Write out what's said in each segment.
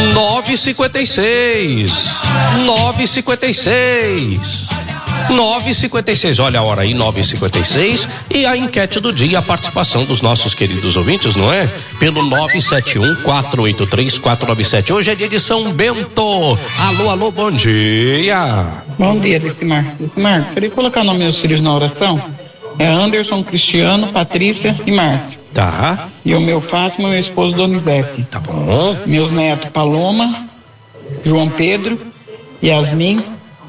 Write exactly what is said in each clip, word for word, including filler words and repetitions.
nove cinquenta e seis. nove cinquenta e seis. nove cinquenta e seis, olha a hora aí, nove cinquenta e seis, e a enquete do dia, a participação dos nossos queridos ouvintes, não é? Pelo nove sete um, quatro oito três, quatro nove sete. Hoje é dia de São Bento. Alô, alô, bom dia. Bom dia, Decimar. Decimar, gostaria de colocar nos meus filhos na oração? É Anderson, Cristiano, Patrícia e Márcio. Tá. E o meu Fátima e meu esposo Donizete. Tá bom. Meus netos Paloma, João Pedro, Yasmin,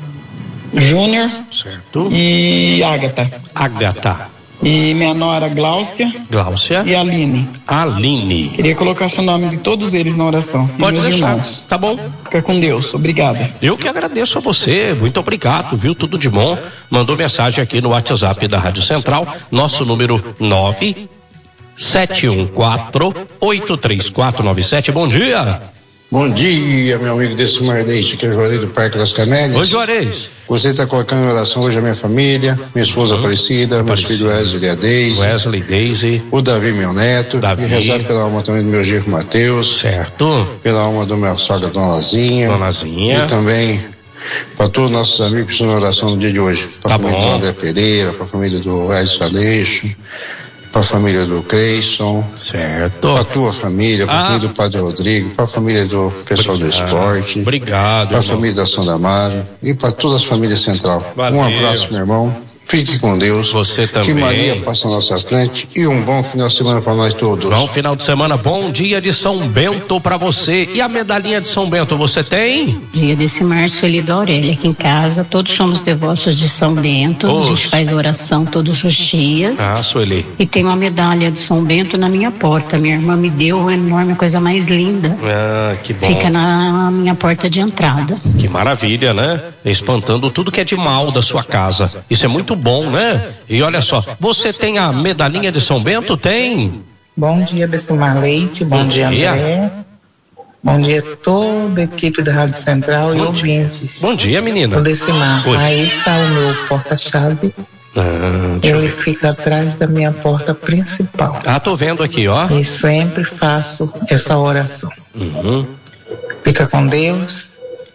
Júnior, certo, e Ágata. Ágata. E minha nora Gláucia. Gláucia. E Aline. Aline. Queria colocar o nome de todos eles na oração. Pode deixar. Irmãos. Tá bom. Fica com Deus. Obrigada. Eu que agradeço a você. Muito obrigado, viu? Tudo de bom. Mandou mensagem aqui no WhatsApp da Rádio Central. Nosso número nove sete um quatro oito três quatro nove sete. Bom dia. Bom dia, meu amigo Decimar Leite, que é o Juarez do Parque das Camélias. Oi, Juarez. Você está colocando em oração hoje a minha família, minha esposa uhum. Aparecida, meus filhos Wesley e a Deise. Wesley, Deise. O Davi, meu neto. Davi. E rezar pela alma também do meu genro Mateus. Certo. Pela alma do meu sogra, Dona Lazinha. Dona Lazinha. E também para todos os nossos amigos que estão na oração no dia de hoje. Para tá a família bom. do André Pereira, para a família do Edson Aleixo, para a família do Creyson, certo, para a tua família, para a ah. família do Padre Rodrigo, para a família do pessoal obrigado. do esporte, obrigado, para a irmão. família da São Damaro e para todas as famílias central. Valeu. Um abraço, meu irmão. Fique com Deus. Você também. Que Maria passe à nossa frente e um bom final de semana para nós todos. Bom final de semana, bom dia de São Bento para você. E a medalhinha de São Bento, você tem? Dia desse Márcio ali da Aurélia, aqui em casa. Todos somos devotos de São Bento. Os... A gente faz oração todos os dias. Ah, Sueli. E tem uma medalha de São Bento na minha porta. Minha irmã me deu uma enorme, coisa mais linda. Ah, que bom. Fica na minha porta de entrada. Que maravilha, né? Espantando tudo que é de mal da sua casa. Isso é muito bom, né? E olha só, você tem a medalhinha de São Bento? Tem? Bom dia, Decimar Leite. Bom, bom dia, dia, André. Bom dia a toda a equipe da Rádio Central bom e ouvintes. Bom dia, menina. O Decimar, Oi. Aí está o meu porta-chave. Ah, Ele fica atrás da minha porta principal. Ah, tô vendo aqui, ó. E sempre faço essa oração. Uhum. Fica com Deus.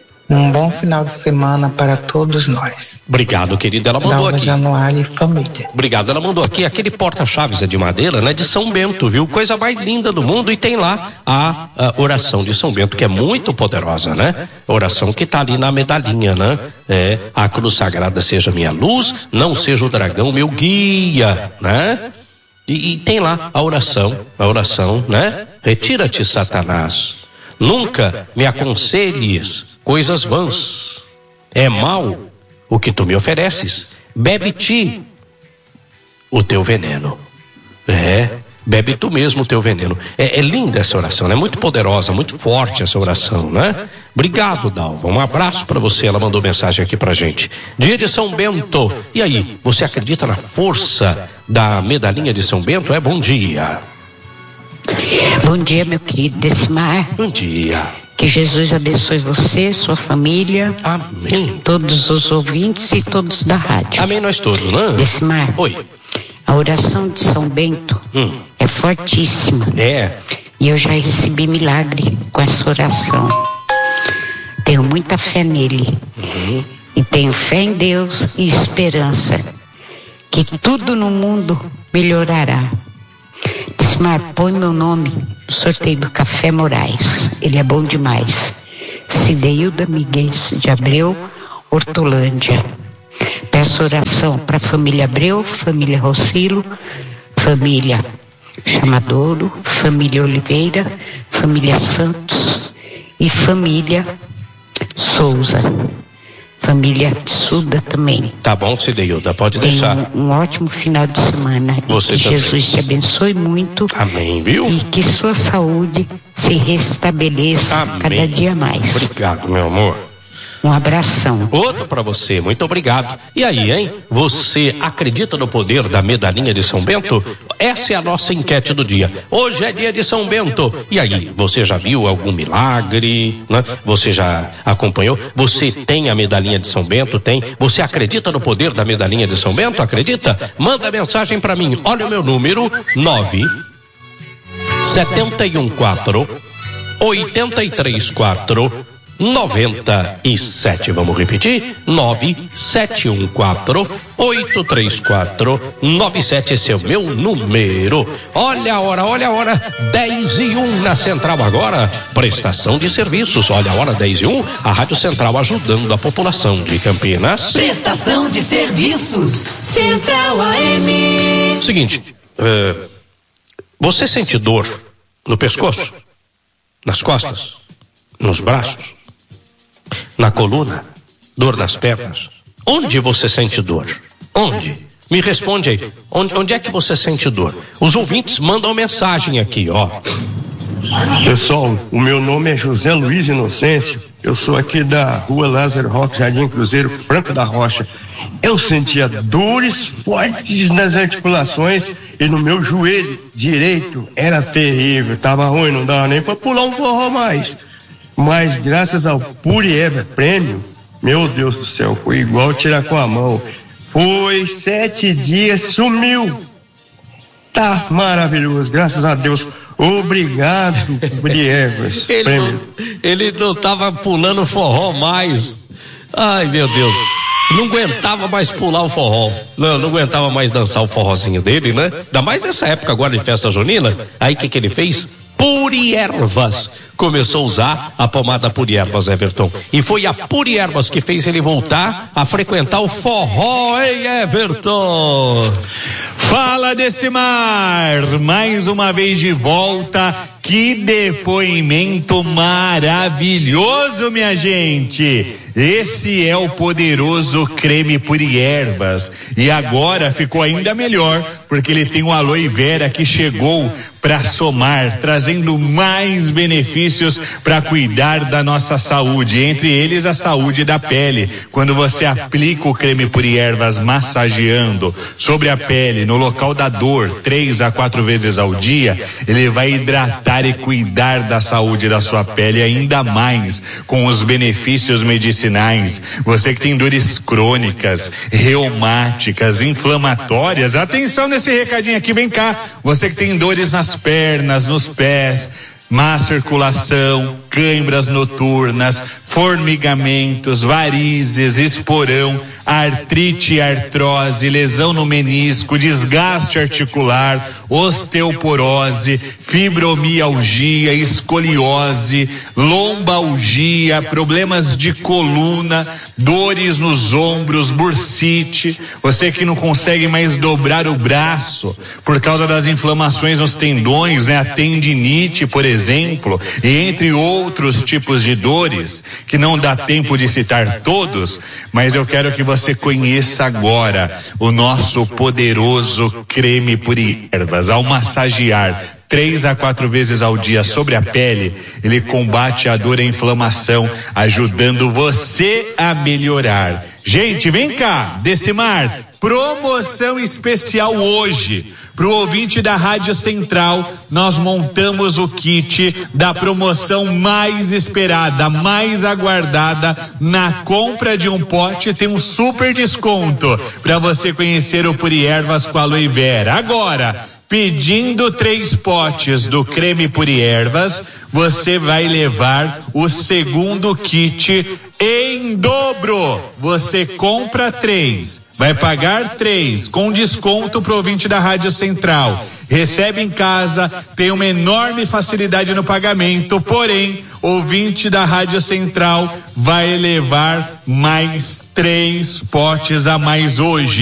Um bom final de semana para todos nós. Obrigado, querida. Ela mandou aqui. Januário e família. Obrigado. Ela mandou aqui aquele porta-chaves é de madeira, né? De São Bento, viu? Coisa mais linda do mundo. E tem lá a, a oração de São Bento, que é muito poderosa, né? A oração que tá ali na medalhinha, né? É, a cruz sagrada seja minha luz, não seja o dragão meu guia, né? E, e tem lá a oração, a oração, né? Retira-te, Satanás. Nunca me aconselhes coisas vãs. É mal o que tu me ofereces. Bebe-te o teu veneno. É, bebe tu mesmo o teu veneno. É, é linda essa oração, é né? Muito poderosa, muito forte essa oração, né? Obrigado, Dalva. Um abraço para você. Ela mandou mensagem aqui pra gente. Dia de São Bento. E aí, você acredita na força da medalhinha de São Bento? É, bom dia. Bom dia, meu querido Decimar. Bom dia. Que Jesus abençoe você, sua família. Amém. Todos os ouvintes e todos da rádio. Amém, nós todos, né? Decimar. Oi. A oração de São Bento hum. é fortíssima. É. E eu já recebi milagre com essa oração. Tenho muita fé nele. Uhum. E tenho fé em Deus e esperança que tudo no mundo melhorará. Decimar, põe meu nome no sorteio do Café Moraes. Ele é bom demais. Cideilda Miguel de Abreu, Hortolândia. Peço oração para a família Abreu, família Rocilo, família Chamadouro, família Oliveira, família Santos e família Souza. Família Suda também. Tá bom, Cideilda, pode Tenha deixar. Um, um ótimo final de semana. Você e que também. Jesus te abençoe muito. Amém, viu? E que sua saúde se restabeleça Amém. cada dia mais. Obrigado, meu amor. Um abração. Outro para você, muito obrigado. E aí, hein? Você acredita no poder da medalhinha de São Bento? Essa é a nossa enquete do dia. Hoje é dia de São Bento. E aí, você já viu algum milagre? Né? Você já acompanhou? Você tem a medalhinha de São Bento? Tem? Você acredita no poder da medalhinha de São Bento? Acredita? Manda mensagem para mim. Olha o meu número: nove sete um quatro oito três quatro nove sete. Vamos repetir? nove sete um quatro oito três quatro nove sete. Esse é o meu número. Olha a hora, olha a hora. dez e um na Central agora. Prestação de serviços. Olha a hora, dez e um. A Rádio Central ajudando a população de Campinas. Prestação de serviços. Central A M. Seguinte, uh, você sente dor no pescoço? Nas costas? Nos braços? Na coluna? Dor nas pernas? Onde você sente dor? Onde? Me responde aí. Onde, onde é que você sente dor? Os ouvintes mandam mensagem aqui, ó. Pessoal, o meu nome é José Luiz Inocêncio. Eu sou aqui da rua Lázaro Roque, Jardim Cruzeiro, Franco da Rocha. Eu sentia dores fortes nas articulações e no meu joelho direito era terrível. Tava ruim, não dava nem pra pular um forró mais. Mas graças ao Purieva Prêmio, meu Deus do céu, foi igual tirar com a mão. Foi sete dias, sumiu. Tá maravilhoso, graças a Deus. Obrigado, Purieva. Ele não, ele não tava pulando forró mais. Ai, meu Deus. Não aguentava mais pular o forró. Não, não aguentava mais dançar o forrozinho dele, né? Ainda mais nessa época agora de festa junina. Aí o que que ele fez? Puriervas. Começou a usar a pomada Puriervas, Everton. E foi a Puriervas que fez ele voltar a frequentar o forró, hein, Everton? Fala, Decimar! Mais uma vez de volta. Que depoimento maravilhoso, minha gente! Esse é o poderoso creme Puriervas. E agora ficou ainda melhor, porque ele tem o aloe vera que chegou para somar, trazendo mais benefícios para cuidar da nossa saúde, entre eles a saúde da pele. Quando você aplica o creme Puriervas massageando sobre a pele, no local da dor, três a quatro vezes ao dia, ele vai hidratar e cuidar da saúde da sua pele ainda mais com os benefícios medicinais. Você que tem dores crônicas, reumáticas, inflamatórias, atenção nesse recadinho aqui, vem cá. Você que tem dores nas pernas, nos pés, má circulação, câimbras noturnas, formigamentos, varizes, esporão, artrite, artrose, lesão no menisco, desgaste articular, osteoporose, fibromialgia, escoliose, lombalgia, problemas de coluna, dores nos ombros, bursite, você que não consegue mais dobrar o braço por causa das inflamações nos tendões, né, a tendinite, por exemplo, e entre outros tipos de dores que não dá tempo de citar todos, mas eu quero que você conheça agora o nosso poderoso creme Puriervas. Ao massagear três a quatro vezes ao dia sobre a pele, ele combate a dor e a inflamação, ajudando você a melhorar. Gente, vem cá, Decimar, promoção especial hoje. Para o ouvinte da Rádio Central, nós montamos o kit da promoção mais esperada, mais aguardada. Na compra de um pote tem um super desconto para você conhecer o Puriervas com aloe vera. Agora, pedindo três potes do creme Puriervas, você vai levar o segundo kit em dobro. Você compra três, vai pagar três, com desconto pro ouvinte da Rádio Central. Recebe em casa, tem uma enorme facilidade no pagamento, porém, ouvinte da Rádio Central vai levar mais três potes a mais hoje.